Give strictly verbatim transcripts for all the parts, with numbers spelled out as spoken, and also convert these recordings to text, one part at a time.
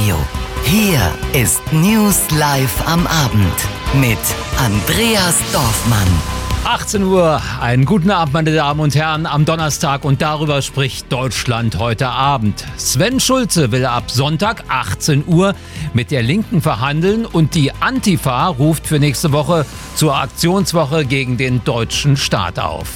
Radio. Hier ist News Live am Abend mit Andreas Dorfmann. achtzehn Uhr, einen guten Abend, meine Damen und Herren, am Donnerstag, und darüber spricht Deutschland heute Abend. Sven Schulze will ab Sonntag achtzehn Uhr mit der Linken verhandeln und die Antifa ruft für nächste Woche zur Aktionswoche gegen den deutschen Staat auf.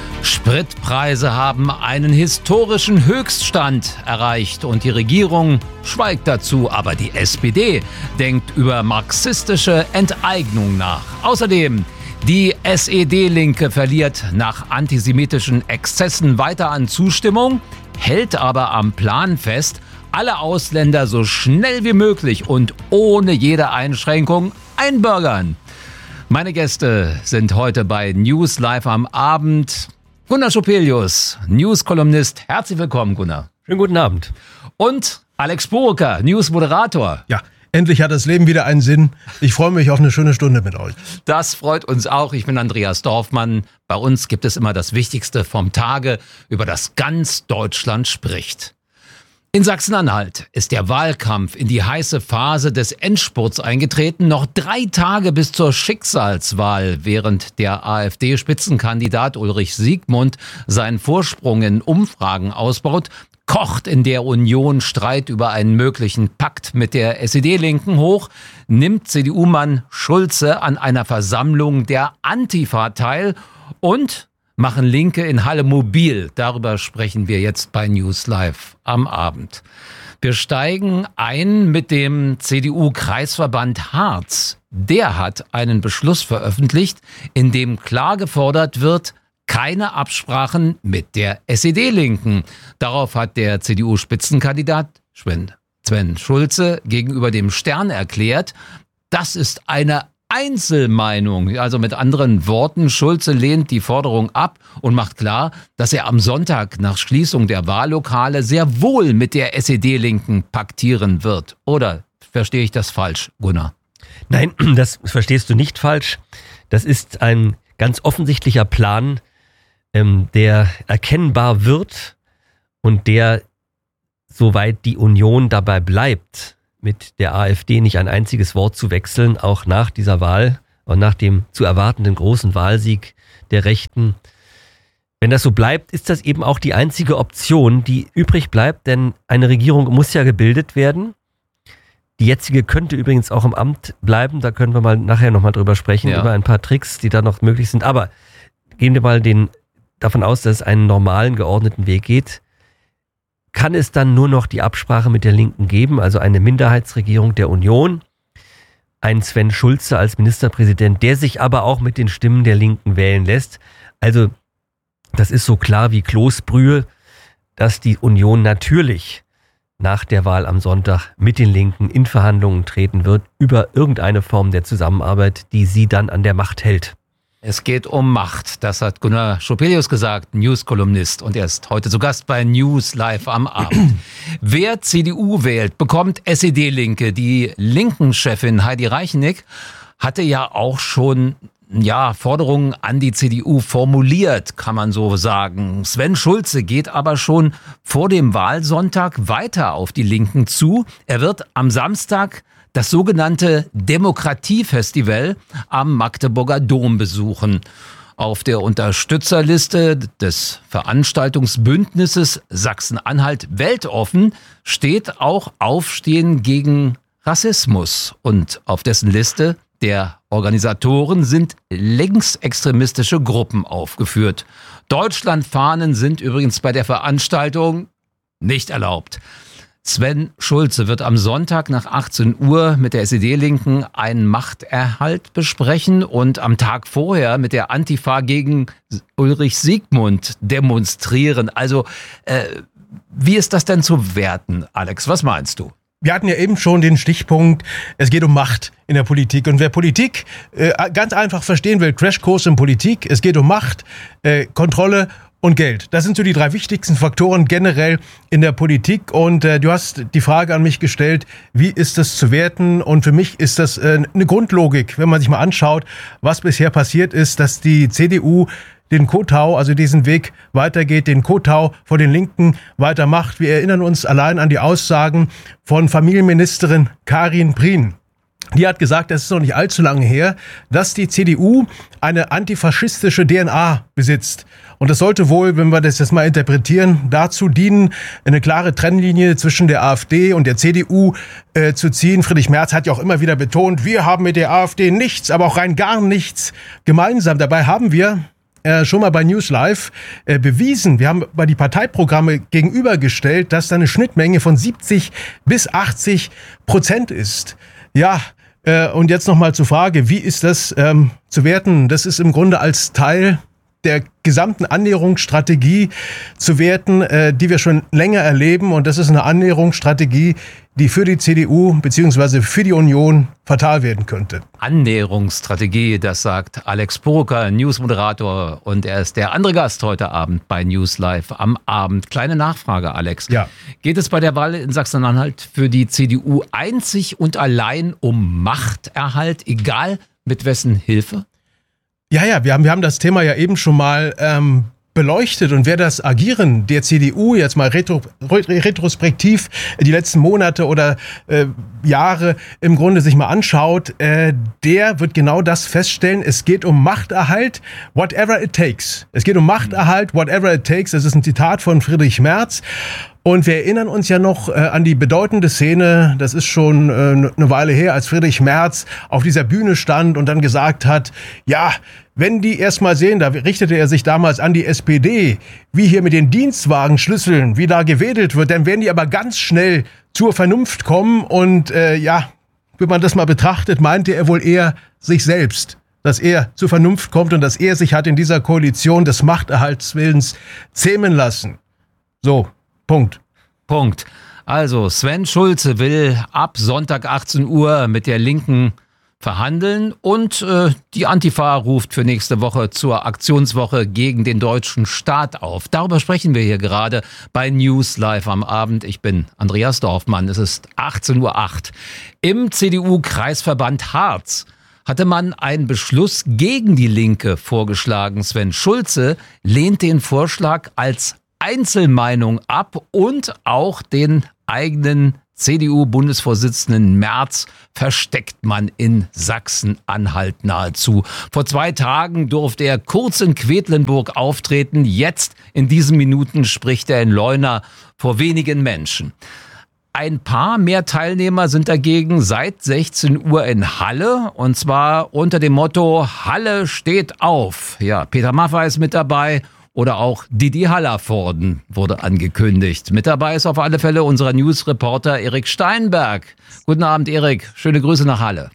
Spritpreise haben einen historischen Höchststand erreicht und die Regierung schweigt dazu, aber die S P D denkt über marxistische Enteignung nach. Außerdem die S E D-Linke verliert nach antisemitischen Exzessen weiter an Zustimmung, hält aber am Plan fest, alle Ausländer so schnell wie möglich und ohne jede Einschränkung einbürgern. Meine Gäste sind heute bei News Live am Abend. Gunnar Schopelius, News-Kolumnist. Herzlich willkommen, Gunnar. Schönen guten Abend. Und Alex Burucker, News-Moderator. Ja. Endlich hat das Leben wieder einen Sinn. Ich freue mich auf eine schöne Stunde mit euch. Das freut uns auch. Ich bin Andreas Dorfmann. Bei uns gibt es immer das Wichtigste vom Tage, über das ganz Deutschland spricht. In Sachsen-Anhalt ist der Wahlkampf in die heiße Phase des Endspurts eingetreten. Noch drei Tage bis zur Schicksalswahl, während der AfD-Spitzenkandidat Ulrich Siegmund seinen Vorsprung in Umfragen ausbaut, kocht in der Union Streit über einen möglichen Pakt mit der S E D-Linken hoch, nimmt C D U-Mann Schulze an einer Versammlung der Antifa teil und machen Linke in Halle mobil. Darüber sprechen wir jetzt bei News Live am Abend. Wir steigen ein mit dem C D U-Kreisverband Harz. Der hat einen Beschluss veröffentlicht, in dem klar gefordert wird, keine Absprachen mit der S E D-Linken. Darauf hat der C D U-Spitzenkandidat Sven Schulze gegenüber dem Stern erklärt, das ist eine Einzelmeinung. Also mit anderen Worten, Schulze lehnt die Forderung ab und macht klar, dass er am Sonntag nach Schließung der Wahllokale sehr wohl mit der S E D-Linken paktieren wird. Oder verstehe ich das falsch, Gunnar? Nein, das verstehst du nicht falsch. Das ist ein ganz offensichtlicher Plan, ähm, der erkennbar wird und der, soweit die Union dabei bleibt, mit der AfD nicht ein einziges Wort zu wechseln, auch nach dieser Wahl und nach dem zu erwartenden großen Wahlsieg der Rechten. Wenn das so bleibt, ist das eben auch die einzige Option, die übrig bleibt, denn eine Regierung muss ja gebildet werden. Die jetzige könnte übrigens auch im Amt bleiben, da können wir mal nachher nochmal drüber sprechen, ja. über ein paar Tricks, die da noch möglich sind. Aber gehen wir mal den, davon aus, dass es einen normalen, geordneten Weg geht. Kann es dann nur noch die Absprache mit der Linken geben, also eine Minderheitsregierung der Union, einen Sven Schulze als Ministerpräsident, der sich aber auch mit den Stimmen der Linken wählen lässt. Also das ist so klar wie Kloßbrühe, dass die Union natürlich nach der Wahl am Sonntag mit den Linken in Verhandlungen treten wird über irgendeine Form der Zusammenarbeit, die sie dann an der Macht hält. Es geht um Macht, das hat Gunnar Schopelius gesagt, News-Kolumnist, und er ist heute zu Gast bei News Live am Abend. Wer C D U wählt, bekommt S E D-Linke. Die Linken-Chefin Heidi Reichenick hatte ja auch schon ja, Forderungen an die C D U formuliert, kann man so sagen. Sven Schulze geht aber schon vor dem Wahlsonntag weiter auf die Linken zu. Er wird am Samstag das sogenannte Demokratiefestival am Magdeburger Dom besuchen. Auf der Unterstützerliste des Veranstaltungsbündnisses Sachsen-Anhalt weltoffen steht auch Aufstehen gegen Rassismus. Und auf dessen Liste der Organisatoren sind linksextremistische Gruppen aufgeführt. Deutschlandfahnen sind übrigens bei der Veranstaltung nicht erlaubt. Sven Schulze wird am Sonntag nach achtzehn Uhr mit der S E D-Linken einen Machterhalt besprechen und am Tag vorher mit der Antifa gegen Ulrich Siegmund demonstrieren. Also, äh, wie ist das denn zu werten, Alex? Was meinst du? Wir hatten ja eben schon den Stichpunkt, es geht um Macht in der Politik. Und wer Politik äh, ganz einfach verstehen will, Crashkurs in Politik, es geht um Macht, äh, Kontrolle und Geld. Das sind so die drei wichtigsten Faktoren generell in der Politik. Und äh, du hast die Frage an mich gestellt, wie ist das zu werten? Und für mich ist das äh, eine Grundlogik, wenn man sich mal anschaut, was bisher passiert ist, dass die C D U den Kotau, also diesen Weg weitergeht, den Kotau vor den Linken weitermacht. Wir erinnern uns allein an die Aussagen von Familienministerin Karin Prien. Die hat gesagt, das ist noch nicht allzu lange her, dass die C D U eine antifaschistische D N A besitzt. Und das sollte wohl, wenn wir das jetzt mal interpretieren, dazu dienen, eine klare Trennlinie zwischen der AfD und der C D U äh, zu ziehen. Friedrich Merz hat ja auch immer wieder betont, wir haben mit der AfD nichts, aber auch rein gar nichts gemeinsam. Dabei haben wir äh, schon mal bei News Live äh, bewiesen, wir haben bei die Parteiprogramme gegenübergestellt, dass da eine Schnittmenge von siebzig bis achtzig Prozent ist. Ja, äh, und jetzt nochmal zur Frage, wie ist das ähm, zu werten? Das ist im Grunde als Teil der gesamten Annäherungsstrategie zu werten, äh, die wir schon länger erleben. Und das ist eine Annäherungsstrategie, die für die C D U bzw. für die Union fatal werden könnte. Annäherungsstrategie, das sagt Alex Poroker, Newsmoderator. Und er ist der andere Gast heute Abend bei News Live am Abend. Kleine Nachfrage, Alex. Ja. Geht es bei der Wahl in Sachsen-Anhalt für die C D U einzig und allein um Machterhalt, egal mit wessen Hilfe? Ja, ja, wir haben, wir haben das Thema ja eben schon mal ähm, beleuchtet. Und wer das Agieren der C D U jetzt mal retro, retrospektiv die letzten Monate oder äh, Jahre im Grunde sich mal anschaut, äh, der wird genau das feststellen. Es geht um Machterhalt, whatever it takes. Es geht um Machterhalt, whatever it takes. Das ist ein Zitat von Friedrich Merz. Und wir erinnern uns ja noch äh, an die bedeutende Szene, das ist schon äh, eine Weile her, als Friedrich Merz auf dieser Bühne stand und dann gesagt hat, ja, wenn die erst mal sehen, da richtete er sich damals an die S P D, wie hier mit den Dienstwagenschlüsseln, wie da gewedelt wird, dann werden die aber ganz schnell zur Vernunft kommen. Und äh, ja, wenn man das mal betrachtet, meinte er wohl eher sich selbst, dass er zur Vernunft kommt und dass er sich hat in dieser Koalition des Machterhaltswillens zähmen lassen. So. Punkt. Punkt. Also Sven Schulze will ab Sonntag achtzehn Uhr mit der Linken verhandeln und äh, die Antifa ruft für nächste Woche zur Aktionswoche gegen den deutschen Staat auf. Darüber sprechen wir hier gerade bei News Live am Abend. Ich bin Andreas Dorfmann. Es ist achtzehn Uhr acht. Im C D U-Kreisverband Harz hatte man einen Beschluss gegen die Linke vorgeschlagen. Sven Schulze lehnt den Vorschlag als Einzelmeinung ab und auch den eigenen C D U-Bundesvorsitzenden Merz versteckt man in Sachsen-Anhalt nahezu. Vor zwei Tagen durfte er kurz in Quedlinburg auftreten. Jetzt, in diesen Minuten, spricht er in Leuna vor wenigen Menschen. Ein paar mehr Teilnehmer sind dagegen seit sechzehn Uhr in Halle, und zwar unter dem Motto Halle steht auf. Ja, Peter Maffay ist mit dabei. Oder auch Didi Hallervorden wurde angekündigt. Mit dabei ist auf alle Fälle unser News-Reporter Erik Steinberg. Guten Abend, Erik. Schöne Grüße nach Halle.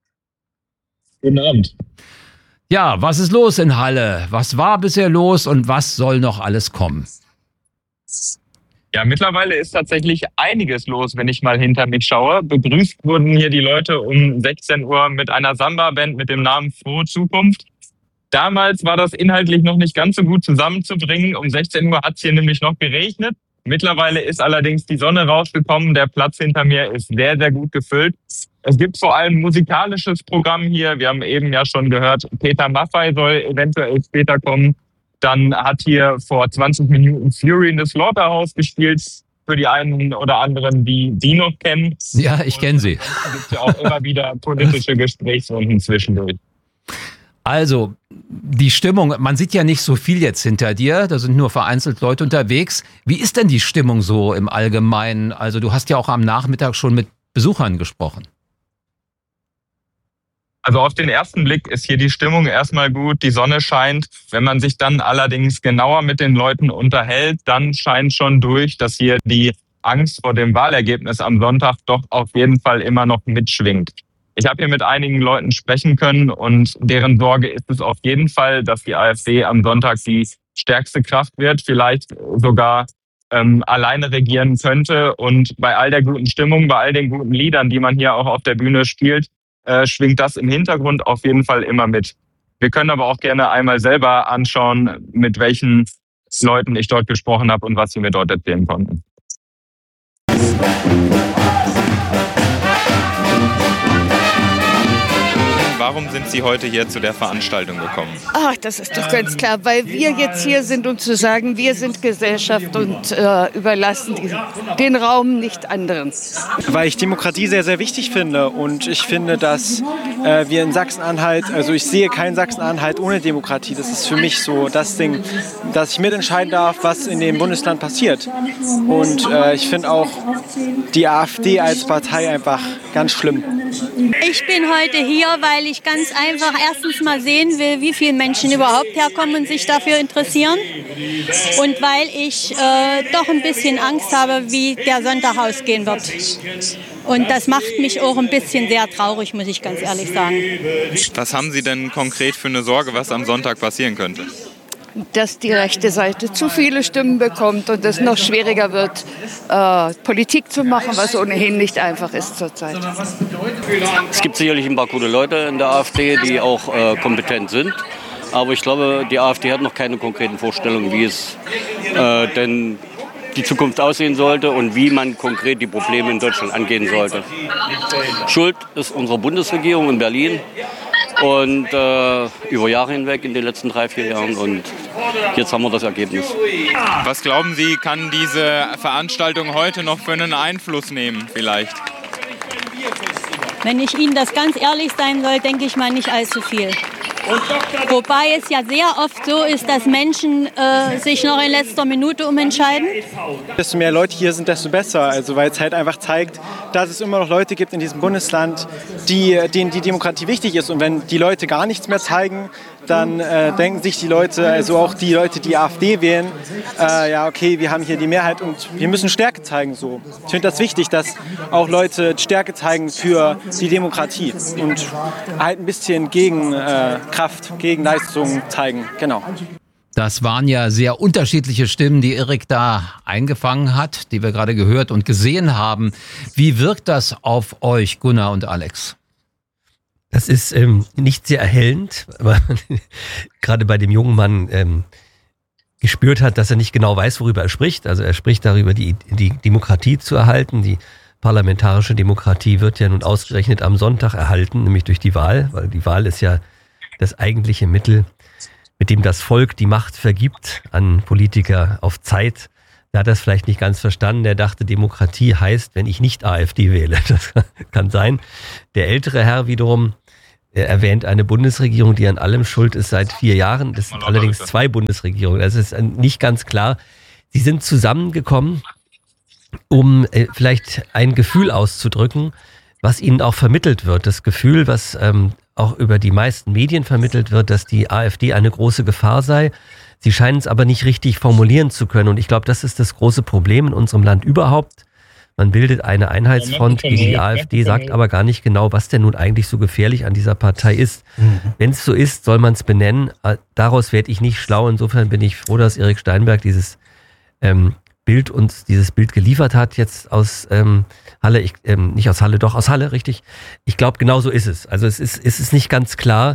Guten Abend. Ja, was ist los in Halle? Was war bisher los und was soll noch alles kommen? Ja, mittlerweile ist tatsächlich einiges los, wenn ich mal hinter mich schaue. Begrüßt wurden hier die Leute um sechzehn Uhr mit einer Samba-Band mit dem Namen Frohe Zukunft. Damals war das inhaltlich noch nicht ganz so gut zusammenzubringen. Um sechzehn Uhr hat es hier nämlich noch geregnet. Mittlerweile ist allerdings die Sonne rausgekommen. Der Platz hinter mir ist sehr, sehr gut gefüllt. Es gibt vor allem musikalisches Programm hier. Wir haben eben ja schon gehört, Peter Maffay soll eventuell später kommen. Dann hat hier vor zwanzig Minuten Fury in the Slaughterhouse gespielt. Für die einen oder anderen, die die noch kennen. Ja, ich kenne sie. Es gibt ja auch immer wieder politische Gesprächsrunden zwischendurch. Also, die Stimmung, man sieht ja nicht so viel jetzt hinter dir, da sind nur vereinzelt Leute unterwegs. Wie ist denn die Stimmung so im Allgemeinen? Also, du hast ja auch am Nachmittag schon mit Besuchern gesprochen. Also auf den ersten Blick ist hier die Stimmung erstmal gut, die Sonne scheint. Wenn man sich dann allerdings genauer mit den Leuten unterhält, dann scheint schon durch, dass hier die Angst vor dem Wahlergebnis am Sonntag doch auf jeden Fall immer noch mitschwingt. Ich habe hier mit einigen Leuten sprechen können und deren Sorge ist es auf jeden Fall, dass die AfD am Sonntag die stärkste Kraft wird, vielleicht sogar ähm, alleine regieren könnte. Und bei all der guten Stimmung, bei all den guten Liedern, die man hier auch auf der Bühne spielt, äh, schwingt das im Hintergrund auf jeden Fall immer mit. Wir können aber auch gerne einmal selber anschauen, mit welchen Leuten ich dort gesprochen habe und was sie mir dort erzählen konnten. warum sind Sie heute hier zu der Veranstaltung gekommen? Ach, das ist doch ganz klar, weil wir jetzt hier sind, um zu sagen, wir sind Gesellschaft und äh, überlassen die, den Raum nicht anderen. Weil ich Demokratie sehr, sehr wichtig finde und ich finde, dass äh, wir in Sachsen-Anhalt, also ich sehe kein Sachsen-Anhalt ohne Demokratie. Das ist für mich so das Ding, dass ich mitentscheiden darf, was in dem Bundesland passiert. Und äh, ich finde auch die AfD als Partei einfach ganz schlimm. Ich bin heute hier, weil ich ganz einfach erstens mal sehen will, wie viele Menschen überhaupt herkommen und sich dafür interessieren. Und weil ich äh, doch ein bisschen Angst habe, wie der Sonntag ausgehen wird. Und das macht mich auch ein bisschen sehr traurig, muss ich ganz ehrlich sagen. Was haben Sie denn konkret für eine Sorge, was am Sonntag passieren könnte? Dass die rechte Seite zu viele Stimmen bekommt und es noch schwieriger wird, äh, Politik zu machen, was ohnehin nicht einfach ist zurzeit. Es gibt sicherlich ein paar gute Leute in der AfD, die auch äh, kompetent sind. Aber ich glaube, die AfD hat noch keine konkreten Vorstellungen, wie es äh, denn die Zukunft aussehen sollte und wie man konkret die Probleme in Deutschland angehen sollte. Schuld ist unsere Bundesregierung in Berlin. Und äh, über Jahre hinweg in den letzten drei, vier Jahren. Und jetzt haben wir das Ergebnis. Was glauben Sie, kann diese Veranstaltung heute noch für einen Einfluss nehmen vielleicht? Wenn ich Ihnen das ganz ehrlich sein soll, denke ich mal nicht allzu viel. Wobei es ja sehr oft so ist, dass Menschen äh, sich noch in letzter Minute umentscheiden. Desto mehr Leute hier sind, desto besser. Also, weil es halt einfach zeigt, dass es immer noch Leute gibt in diesem Bundesland, die, denen die Demokratie wichtig ist. Und wenn die Leute gar nichts mehr zeigen, dann äh, denken sich die Leute, also auch die Leute, die AfD wählen, äh, ja okay, wir haben hier die Mehrheit und wir müssen Stärke zeigen. So. Ich finde das wichtig, dass auch Leute Stärke zeigen für die Demokratie und halt ein bisschen Gegenkraft, äh, Gegenleistung zeigen. Genau. Das waren ja sehr unterschiedliche Stimmen, die Erik da eingefangen hat, die wir gerade gehört und gesehen haben. Wie wirkt das auf euch, Gunnar und Alex? Das ist ähm, nicht sehr erhellend, weil man gerade bei dem jungen Mann ähm, gespürt hat, dass er nicht genau weiß, worüber er spricht. Also er spricht darüber, die, die Demokratie zu erhalten. Die parlamentarische Demokratie wird ja nun ausgerechnet am Sonntag erhalten, nämlich durch die Wahl, weil die Wahl ist ja das eigentliche Mittel, mit dem das Volk die Macht vergibt an Politiker auf Zeit. Er hat das vielleicht nicht ganz verstanden. Er dachte, Demokratie heißt, wenn ich nicht AfD wähle. Das kann sein. Der ältere Herr wiederum erwähnt eine Bundesregierung, die an allem schuld ist seit vier Jahren. Das sind allerdings zwei Bundesregierungen. Das ist nicht ganz klar. Sie sind zusammengekommen, um vielleicht ein Gefühl auszudrücken, was ihnen auch vermittelt wird. Das Gefühl, was ähm, auch über die meisten Medien vermittelt wird, dass die AfD eine große Gefahr sei. Sie scheinen es aber nicht richtig formulieren zu können. Und ich glaube, das ist das große Problem in unserem Land überhaupt. Man bildet eine Einheitsfront gegen die AfD, sagt aber gar nicht genau, was denn nun eigentlich so gefährlich an dieser Partei ist. Mhm. Wenn es so ist, soll man es benennen. Daraus werde ich nicht schlau. Insofern bin ich froh, dass Erik Steinberg dieses ähm, Bild uns dieses Bild geliefert hat, jetzt aus ähm, Halle, ich, ähm, nicht aus Halle, doch aus Halle, richtig. Ich glaube, genau so ist es. Also es ist, es ist nicht ganz klar,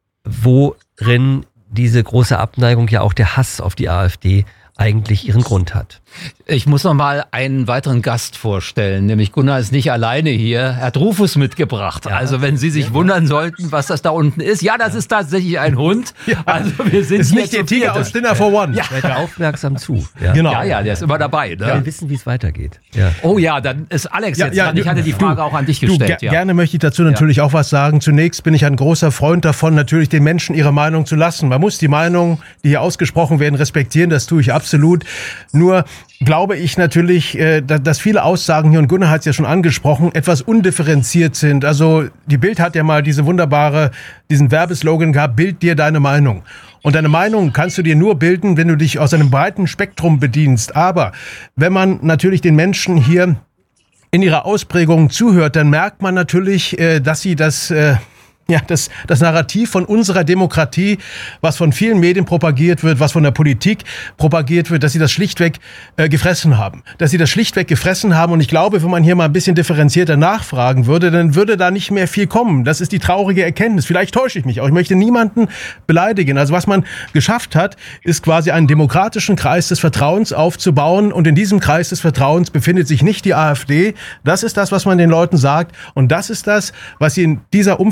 worin diese große Abneigung, ja auch der Hass auf die AfD eigentlich ihren Grund hat. Ich muss noch mal einen weiteren Gast vorstellen, nämlich Gunnar ist nicht alleine hier, er hat Rufus mitgebracht. Ja. Also wenn Sie sich ja. wundern sollten, was das da unten ist, ja, das ja. ist tatsächlich ein Hund. Ja. Also wir sind ist nicht der Tiger aus Dinner for One. Ja. Hört aufmerksam zu. Ja. Genau. Ja, ja, der ist immer dabei. Ne? Ja, wir wissen, wie es weitergeht. Ja. Oh ja, dann ist Alex ja, jetzt ja, dran. Ich hatte die Frage du, auch an dich du, gestellt. Ge- ja. Gerne möchte ich dazu natürlich ja. auch was sagen. Zunächst bin ich ein großer Freund davon, natürlich den Menschen ihre Meinung zu lassen. Man muss die Meinung, die hier ausgesprochen werden, respektieren. Das tue ich absolut. Nur glaube ich natürlich, dass viele Aussagen hier, und Gunnar hat es ja schon angesprochen, etwas undifferenziert sind. Also die Bild hat ja mal diese wunderbare, diesen Werbeslogan gehabt, bild dir deine Meinung. Und deine Meinung kannst du dir nur bilden, wenn du dich aus einem breiten Spektrum bedienst. Aber wenn man natürlich den Menschen hier in ihrer Ausprägung zuhört, dann merkt man natürlich, dass sie das... Ja, das, das Narrativ von unserer Demokratie, was von vielen Medien propagiert wird, was von der Politik propagiert wird, dass sie das schlichtweg äh, gefressen haben. Dass sie das schlichtweg gefressen haben. Und ich glaube, wenn man hier mal ein bisschen differenzierter nachfragen würde, dann würde da nicht mehr viel kommen. Das ist die traurige Erkenntnis. Vielleicht täusche ich mich auch. Ich möchte niemanden beleidigen. Also was man geschafft hat, ist quasi einen demokratischen Kreis des Vertrauens aufzubauen. Und in diesem Kreis des Vertrauens befindet sich nicht die AfD. Das ist das, was man den Leuten sagt. Und das ist das, was sie in dieser Umfrage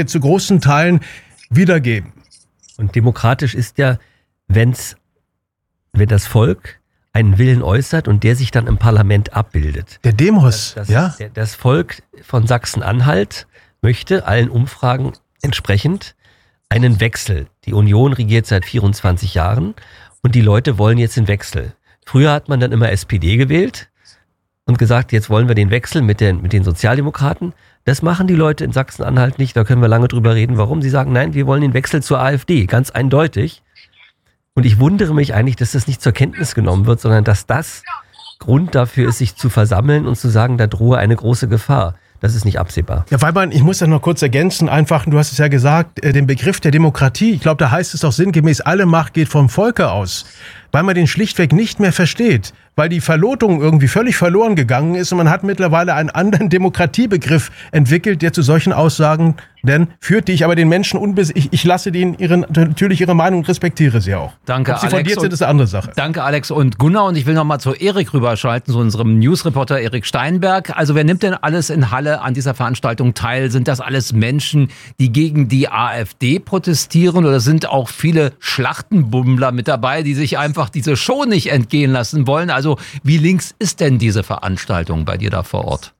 zu großen Teilen wiedergeben. Und demokratisch ist ja, wenn's, wenn das Volk einen Willen äußert und der sich dann im Parlament abbildet. Der Demos, das, das, ja. Der, das Volk von Sachsen-Anhalt möchte allen Umfragen entsprechend einen Wechsel. Die Union regiert seit vierundzwanzig Jahren und die Leute wollen jetzt den Wechsel. Früher hat man dann immer S P D gewählt und gesagt, jetzt wollen wir den Wechsel mit den, mit den Sozialdemokraten. Das machen die Leute in Sachsen-Anhalt nicht. Da können wir lange drüber reden, warum. Sie sagen, nein, wir wollen den Wechsel zur AfD. Ganz eindeutig. Und ich wundere mich eigentlich, dass das nicht zur Kenntnis genommen wird, sondern dass das Grund dafür ist, sich zu versammeln und zu sagen, da drohe eine große Gefahr. Das ist nicht absehbar. Ja, Weimann, ich muss das noch kurz ergänzen. Einfach, du hast es ja gesagt, den Begriff der Demokratie, ich glaube, da heißt es auch sinngemäß, alle Macht geht vom Volke aus. Weil man den schlichtweg nicht mehr versteht. Weil die Verlotung irgendwie völlig verloren gegangen ist und man hat mittlerweile einen anderen Demokratiebegriff entwickelt, der zu solchen Aussagen denn führt, die ich aber den Menschen unbes... Ich, ich lasse denen ihre, natürlich ihre Meinung und respektiere sie auch. Danke, Ob sie Alex. fundiert sind, ist eine andere Sache. Danke, Alex und Gunnar. Und ich will noch mal zu Erik rüberschalten, zu unserem Newsreporter Erik Steinberg. Also wer nimmt denn alles in Halle an dieser Veranstaltung teil? Sind das alles Menschen, die gegen die AfD protestieren? Oder sind auch viele Schlachtenbummler mit dabei, die sich einfach diese Show nicht entgehen lassen wollen? Also wie links ist denn diese Veranstaltung bei dir da vor Ort?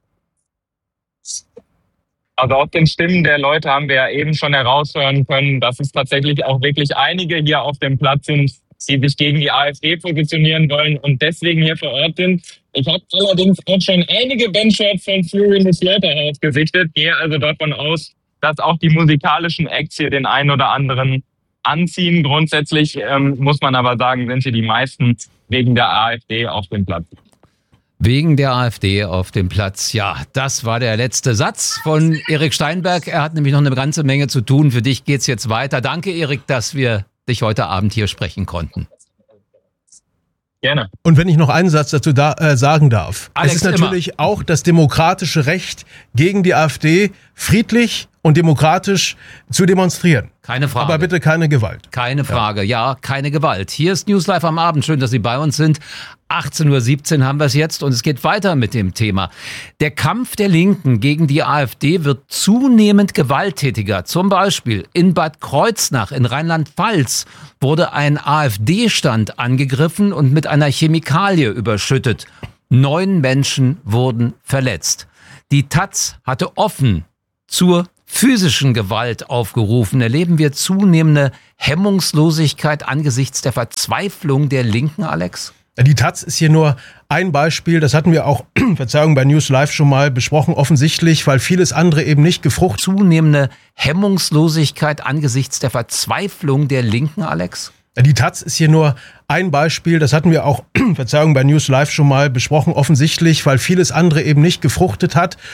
Also aus den Stimmen der Leute haben wir ja eben schon heraushören können, dass es tatsächlich auch wirklich einige hier auf dem Platz sind, die sich gegen die AfD positionieren wollen und deswegen hier vor Ort sind. Ich habe allerdings auch schon einige Bandshots von Fury in the Slaughterhouse gesichtet, gehe also davon aus, dass auch die musikalischen Acts hier den einen oder anderen anziehen. Grundsätzlich ähm, muss man aber sagen, sind hier die meisten wegen der AfD auf dem Platz. Wegen der AfD auf dem Platz. Ja, das war der letzte Satz von Erik Steinberg. Er hat nämlich noch eine ganze Menge zu tun. Für dich geht's jetzt weiter. Danke, Erik, dass wir dich heute Abend hier sprechen konnten. Gerne. Und wenn ich noch einen Satz dazu da, äh, sagen darf. Alex, es ist natürlich immer. auch das demokratische Recht, gegen die AfD friedlich und demokratisch zu demonstrieren. Keine Frage. Aber bitte keine Gewalt. Keine Frage, ja, keine Gewalt. Hier ist News Live am Abend. Schön, dass Sie bei uns sind. achtzehn Uhr siebzehn haben wir es jetzt und es geht weiter mit dem Thema. Der Kampf der Linken gegen die AfD wird zunehmend gewalttätiger. Zum Beispiel in Bad Kreuznach in Rheinland-Pfalz wurde ein AfD-Stand angegriffen und mit einer Chemikalie überschüttet. Neun Menschen wurden verletzt. Die Taz hatte offen zur physischen Gewalt aufgerufen. Erleben wir zunehmende Hemmungslosigkeit angesichts der Verzweiflung der Linken, Alex? Die Taz ist hier nur ein Beispiel, das hatten wir auch, Verzeihung, bei News Live schon mal besprochen, offensichtlich, weil vieles andere eben nicht gefruchtet. Zunehmende Hemmungslosigkeit angesichts der Verzweiflung der Linken, Alex? Die Taz ist hier nur ein Beispiel, das hatten wir auch, Verzeihung, bei News Live schon mal besprochen, offensichtlich, weil vieles andere eben nicht gefruchtet hat.